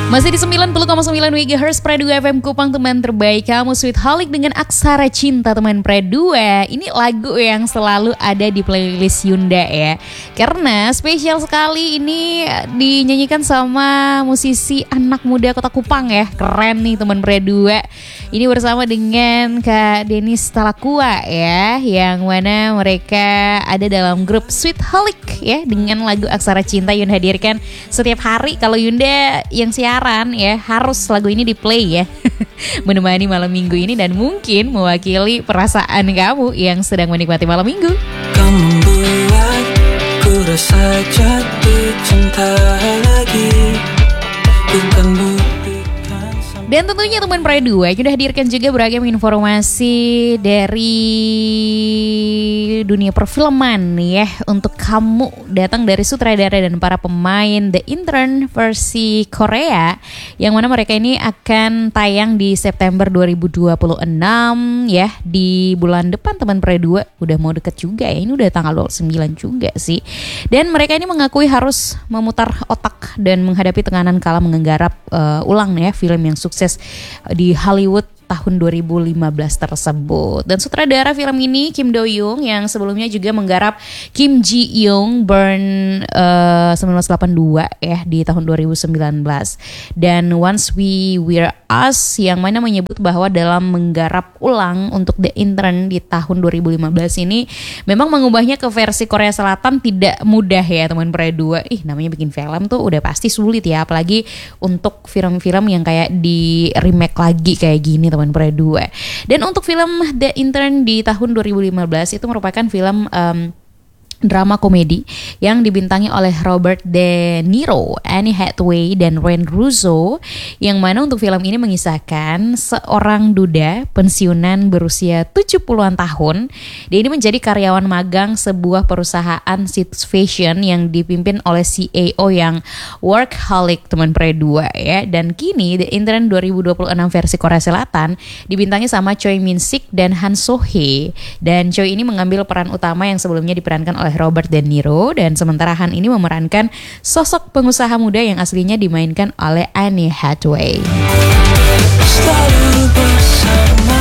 Masih di 90,9 MHz Pre 2 FM Kupang, teman terbaik kamu, Sweetholic dengan Aksara Cinta teman Pre 2. Ini lagu yang selalu ada di playlist Yunda ya. Karena spesial sekali ini dinyanyikan sama musisi anak muda Kota Kupang ya. Keren nih teman Pre 2. Ini bersama dengan Kak Denis Talakua ya, yang mana mereka ada dalam grup Sweetholic ya, dengan lagu Aksara Cinta Yunda hadirkan setiap hari. Kalau Yunda yang siaran ya, harus lagu ini di play ya. Menemani malam minggu ini dan mungkin mewakili perasaan kamu yang sedang menikmati malam minggu. Kamu membuatku rasa jatuh cinta lagi, bukan buktikan. Dan tentunya teman Pre 2 sudah hadirkan juga beragam informasi dari dunia perfilman ya, untuk kamu, datang dari sutradara dan para pemain The Intern versi Korea, yang mana mereka ini akan tayang di September 2026 ya, di bulan depan teman Pre 2. Udah mau deket juga ya, ini udah tanggal 29 juga sih. Dan mereka ini mengakui harus memutar otak dan menghadapi tekanan kala menggarap ulang ya film yang sukses di Hollywood tahun 2015 tersebut. Dan sutradara film ini Kim Do Young, yang sebelumnya juga menggarap Kim Ji Young Burn 1982 ya di tahun 2019. Dan Once We Were Us, yang mana menyebut bahwa dalam menggarap ulang untuk The Intern di tahun 2015 ini memang mengubahnya ke versi Korea Selatan tidak mudah ya teman Pre 2. Namanya bikin film tuh udah pasti sulit ya, apalagi untuk film-film yang kayak di remake lagi kayak gini teman Pre 2. Dan untuk film The Intern di tahun 2015 itu merupakan film drama komedi yang dibintangi oleh Robert De Niro, Anne Hathaway, dan Ren Russo, yang mana untuk film ini mengisahkan seorang duda pensiunan berusia 70-an tahun. Dia ini menjadi karyawan magang sebuah perusahaan situs fashion yang dipimpin oleh CEO yang workaholic teman Pre 2 ya. Dan kini The Intern 2026 versi Korea Selatan dibintangi sama Choi Min Sik dan Han So Hye. Dan Choi ini mengambil peran utama yang sebelumnya diperankan oleh Robert De Niro, dan sementara Han ini memerankan sosok pengusaha muda yang aslinya dimainkan oleh Anne Hathaway. Selalu bersama.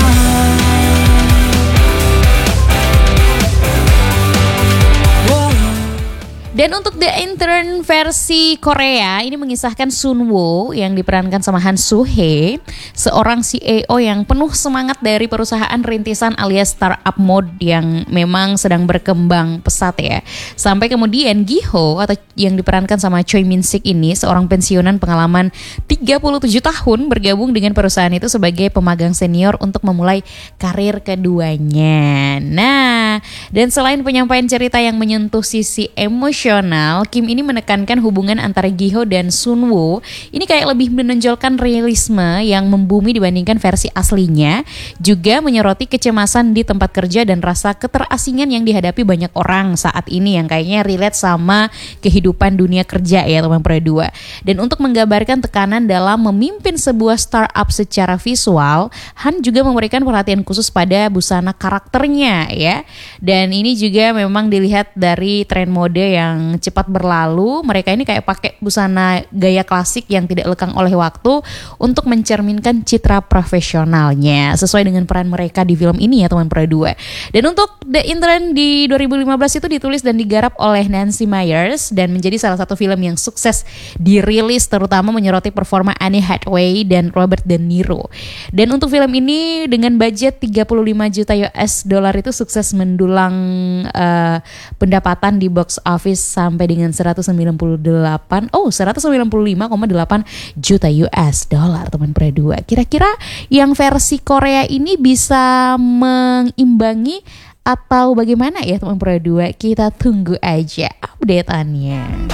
Dan untuk The Intern versi Korea ini mengisahkan Sun Woo yang diperankan sama Han So Hye, seorang CEO yang penuh semangat dari perusahaan rintisan alias startup mode yang memang sedang berkembang pesat ya. Sampai kemudian Gi Ho atau yang diperankan sama Choi Min Sik ini, seorang pensiunan pengalaman 37 tahun, bergabung dengan perusahaan itu sebagai pemagang senior untuk memulai karir keduanya. Nah, dan selain penyampaian cerita yang menyentuh sisi emosional, Kim ini menekankan hubungan antara Gi Ho dan Sun Woo ini kayak lebih menonjolkan realisme yang membumi dibandingkan versi aslinya, juga menyoroti kecemasan di tempat kerja dan rasa keterasingan yang dihadapi banyak orang saat ini yang kayaknya relate sama kehidupan dunia kerja ya teman Pre 2. Dan untuk menggambarkan tekanan dalam memimpin sebuah startup secara visual, Han juga memberikan perhatian khusus pada busana karakternya ya. Dan ini juga memang dilihat dari tren mode yang cepat berlalu. Mereka ini kayak pakai busana gaya klasik yang tidak lekang oleh waktu untuk mencerminkan citra profesionalnya sesuai dengan peran mereka di film ini ya teman Pre 2. Dan untuk The Intern di 2015 itu ditulis dan digarap oleh Nancy Meyers dan menjadi salah satu film yang sukses dirilis, terutama menyoroti performa Anne Hathaway dan Robert De Niro. Dan untuk film ini dengan budget 35 juta US dollar itu sukses mendulang pendapatan di box office sampai dengan 195,8 juta US dollar teman Pre 2. Kira-kira yang versi Korea ini bisa mengimbangi atau bagaimana ya teman Pre 2? Kita tunggu aja update-annya.